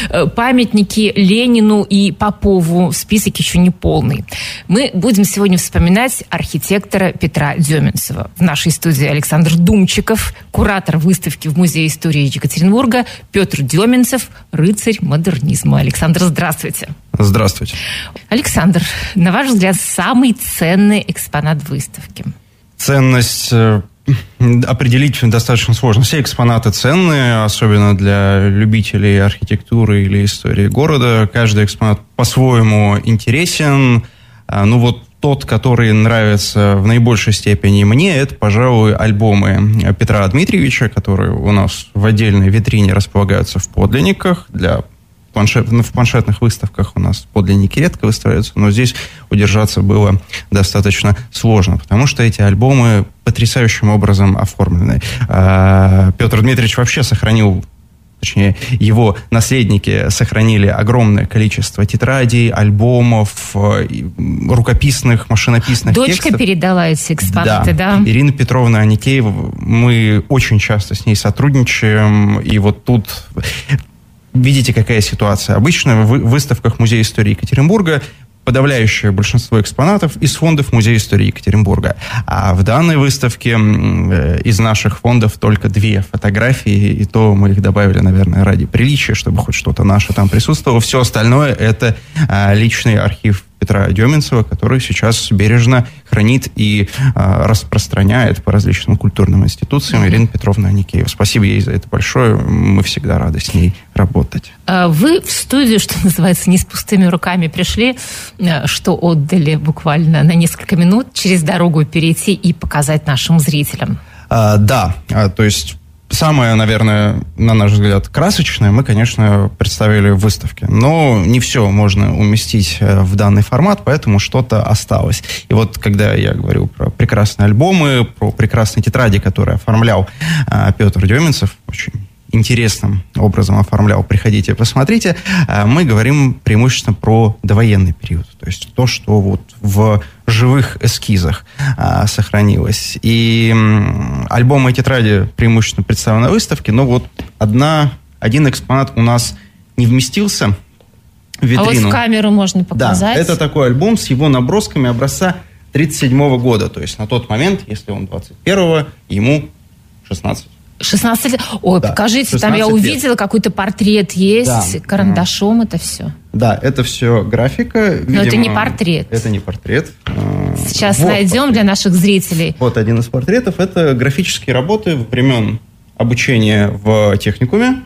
памятники Ленину и Попову. Список еще не полный. Мы будем сегодня вспоминать архитектора Петра Деминцева. В нашей студии Александр Думчиков, куратор выставки в Музее истории Екатеринбурга, Петр Деминцев, рыцарь модернизма. Александр, здравствуйте. Здравствуйте. Александр, на ваш взгляд, самый ценный экспонат выставки? Ценность определить достаточно сложно. Все экспонаты ценные, особенно для любителей архитектуры или истории города. Каждый экспонат по-своему интересен. Ну вот тот, который нравится в наибольшей степени мне, это, пожалуй, альбомы Петра Дмитриевича, которые у нас в отдельной витрине располагаются в подлинниках. В планшетных выставках у нас подлинники редко выставляются, но здесь удержаться было достаточно сложно, потому что эти альбомы потрясающим образом оформлены. Петр Дмитриевич вообще сохранил, точнее, его наследники сохранили огромное количество тетрадей, альбомов, рукописных, машинописных текстов. Дочка передала эти экспонаты, да? Ирина Петровна Аникеева, мы очень часто с ней сотрудничаем, и вот тут... Видите, какая ситуация. Обычно в выставках Музея истории Екатеринбурга подавляющее большинство экспонатов из фондов Музея истории Екатеринбурга. А в данной выставке из наших фондов только 2 фотографии, и то мы их добавили, наверное, ради приличия, чтобы хоть что-то наше там присутствовало. Все остальное – это личный архив Петра Деминцева, который сейчас бережно хранит и распространяет по различным культурным институциям Ирина Петровна Аникеева. Спасибо ей за это большое. Мы всегда рады с ней работать. Вы в студию, что называется, не с пустыми руками пришли, что отдали буквально на несколько минут через дорогу перейти и показать нашим зрителям. Да, то есть... Самое, наверное, на наш взгляд, красочное мы, конечно, представили в выставке. Но не все можно уместить в данный формат, поэтому что-то осталось. И вот, когда я говорю про прекрасные альбомы, про прекрасные тетради, которые оформлял Петр Деминцев, очень интересным образом оформлял, приходите, посмотрите, мы говорим преимущественно про довоенный период. То есть то, что вот в живых эскизах сохранилось. И альбомы и тетради преимущественно представлены на выставке, но вот один экспонат у нас не вместился в витрину. А вот в камеру можно показать. Да, это такой альбом с его набросками образца 1937 года. То есть на тот момент, если он 21-го, ему 16. 16 лет. Ой, да, покажите, там я увидела, какой-то портрет есть, да, карандашом это все. Да, это все графика. Но это не портрет. Это не портрет. Сейчас вот найдем портрет для наших зрителей. Вот один из портретов. Это графические работы времен обучения в техникуме.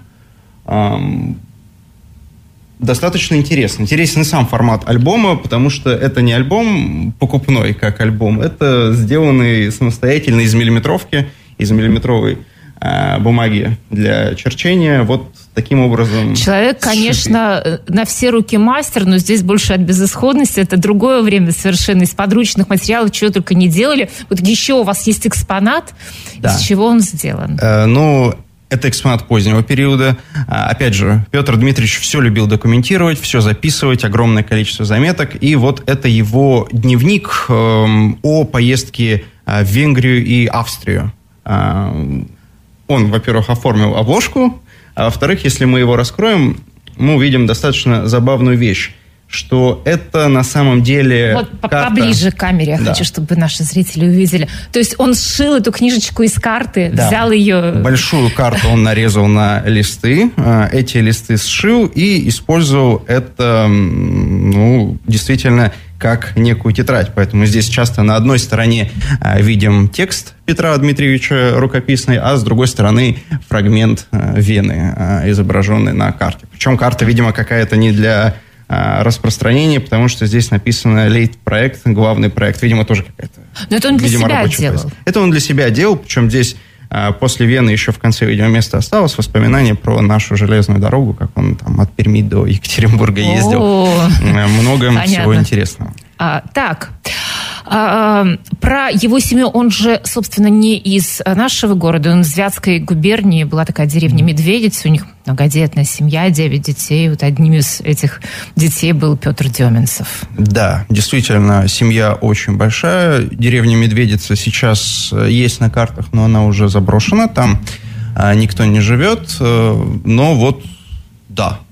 Достаточно интересно. Интересен и сам формат альбома, потому что это не альбом покупной, как альбом. Это сделанный самостоятельно из миллиметровки, из миллиметровой бумаги для черчения. Вот таким образом... Человек, конечно, на все руки мастер, но здесь больше от безысходности. Это другое время совершенно. Из подручных материалов чего только не делали. Вот еще у вас есть экспонат. Да. Из чего он сделан? Это экспонат позднего периода. Опять же, Петр Дмитриевич все любил документировать, все записывать, огромное количество заметок. И вот это его дневник о поездке в Венгрию и Австрию. Он, во-первых, оформил обложку, а во-вторых, если мы его раскроем, мы увидим достаточно забавную вещь, что это на самом деле вот карта. Поближе к камере я хочу, чтобы наши зрители увидели. То есть он сшил эту книжечку из карты, взял ее... Большую карту он нарезал на листы, эти листы сшил и использовал это, действительно, как некую тетрадь. Поэтому здесь часто на одной стороне видим текст Петра Дмитриевича рукописный, а с другой стороны фрагмент Вены, изображенный на карте. Причем карта, видимо, какая-то не для распространения, потому что здесь написано лейт-проект, главный проект. Видимо, тоже какая-то... Но это он для себя делал. Это он для себя делал, причем здесь после Вены еще в конце, видимо, места осталось воспоминание про нашу железную дорогу, как он там от Перми до Екатеринбурга ездил. Много всего интересного. Про его семью, он же, собственно, не из нашего города, он из Вятской губернии, была такая деревня Медведица, у них многодетная семья, 9 детей, вот одним из этих детей был Петр Деминцев. Да, действительно, семья очень большая, деревня Медведица сейчас есть на картах, но она уже заброшена, там никто не живет, но вот, да,